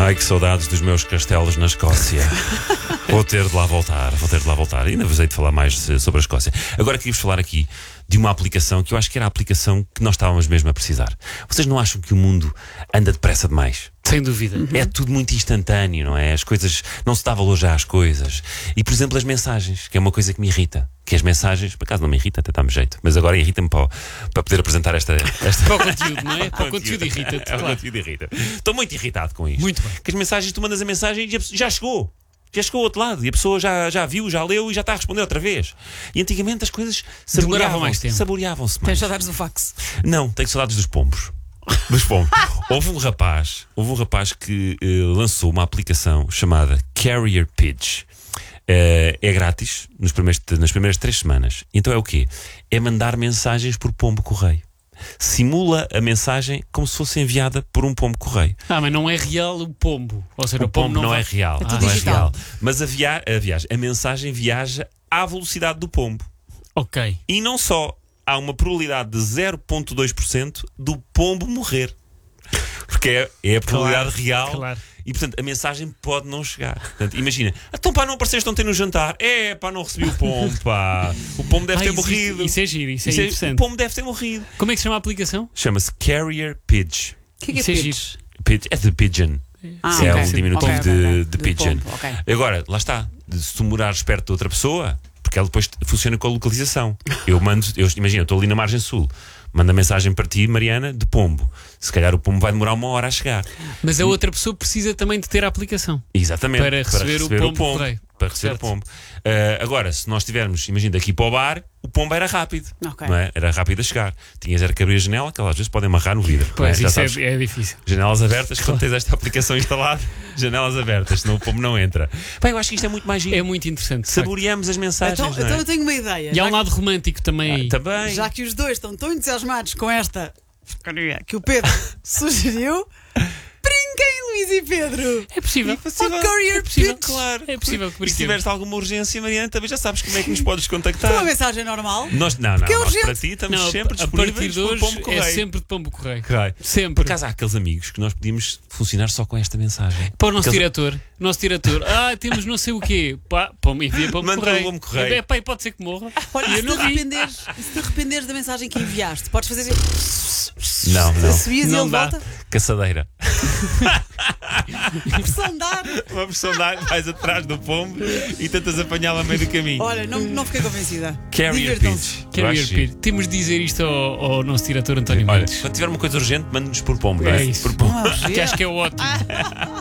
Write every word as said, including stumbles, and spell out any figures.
Ai, que saudades dos meus castelos na Escócia. Vou ter de lá voltar, vou ter de lá voltar. Ainda vos hei de falar mais sobre a Escócia. Agora queria-vos falar aqui de uma aplicação que eu acho que era a aplicação que nós estávamos mesmo a precisar. Vocês não acham que o mundo anda depressa demais? Sem dúvida. Uhum. É tudo muito instantâneo, não é? As coisas, não se dá valor já às coisas. E, por exemplo, as mensagens, que é uma coisa que me irrita. Que as mensagens, por acaso não me irrita, até dá-me jeito, mas agora irrita-me para, para poder apresentar esta... esta... Para o conteúdo, não é? Para o conteúdo irrita-te. É, o claro. conteúdo irrita. Estou muito irritado com isto. Muito bem. Que as mensagens, tu mandas a mensagem e já chegou. Já chegou ao outro lado e a pessoa já, já viu, já leu e já está a responder outra vez. E antigamente as coisas saboreavam-se. Saboreavam-se mais. Tens saudades do fax? Não, tenho saudades dos pombos. Dos pombos. Houve um rapaz, houve um rapaz que uh, lançou uma aplicação chamada Carrier Pigeon. Uh, é grátis nos primeiros, nas primeiras três semanas. Então é o quê? É mandar mensagens por pombo correio. Simula a mensagem como se fosse enviada por um pombo correio. Ah, mas não é real o pombo. Ou seja, o, o pombo, pombo não, não vai... é real. É tudo não é digital. real. Mas a, via... a viagem, a mensagem viaja à velocidade do pombo. Ok. E não só, há uma probabilidade de zero vírgula dois por cento do pombo morrer. Porque é, é a probabilidade Claro, real. claro. E portanto a mensagem pode não chegar. Portanto, imagina, então pá, não apareceste ontem no jantar. É pá, não recebi o pombo, pá. O pombo deve Ah, ter isso, morrido. Isso é giro, isso é Isso é- interessante. o pombo deve ter morrido. Como é que se chama a aplicação? Chama-se Carrier Pigeon. O que é que é Isso é pitch? giro. Pigeon é de pigeon. Ah, é ok. um diminutivo Ok, de, ok, ok. de Do pigeon. pombo, ok. Agora, lá está. Se tu morares perto de outra pessoa, porque ela depois funciona com a localização. Eu mando, eu, imagina, eu estou ali na margem sul. Manda mensagem para ti, Mariana, de pombo. Se calhar o pombo vai demorar uma hora a chegar. Mas a outra pessoa precisa também de ter a aplicação. Exatamente. Para receber o pombo correio. Para receber Certo. o pombo. Uh, agora, se nós tivermos, imagina, daqui para o bar, o pombo era rápido. Ok. Não é? Era rápido a chegar. Tinhas era que abrir a janela, que elas às vezes podem amarrar no vidro. Pois, não é? Já isso sabes, é, é difícil. janelas abertas, quando tens esta aplicação instalada, janelas abertas, senão o pombo não entra. Bem, eu acho que isto é muito mais giro. É muito interessante. de facto. Saboreamos as mensagens. Então, não é? então eu tenho uma ideia. E há Já um lado romântico também aí. Ah, também. Já que os dois estão tão entusiasmados com esta porcaria que o Pedro sugeriu, brinquem, Luís e Pedro! É possível. É possível. Oh, Carrier É possível, Pitch. Claro. É possível que E se brinquemos. tiveres alguma urgência, Mariana, também já sabes como é que nos podes contactar. Foi uma mensagem normal? Nós, não, não, é nós urgente. para ti estamos Não, sempre a disponíveis partir de por hoje pombo correio. é sempre de pombo correio. Correio. Sempre. Por acaso há aqueles amigos que nós podíamos funcionar só com esta mensagem. Para o nosso Aqueles- diretor, o nosso diretor, ah, temos não sei o quê, pá, pombo, envia pombo Manda correio. o pombo correio. É, pá, e pode ser que morra. Olha, E e eu se te, não vi. arrependeres, e se te arrependeres da mensagem que enviaste, podes fazer assim. Não, não. Subias e Não ele dá. volta. Caçadeira. Pressão de ar. Uma versão de ar, vais atrás do pombo e tentas apanhá-la a meio do caminho. Olha, não, não fiquei convencida. Carrier Divirtam-se. Pitch. Quero Eu ir acho pedir. Temos de dizer isto ao, ao nosso diretor António Olha, Mendes. quando tiver uma coisa urgente, mande-nos por pombo. É não isso. Por pombo. Ah, Que acho que é ótimo.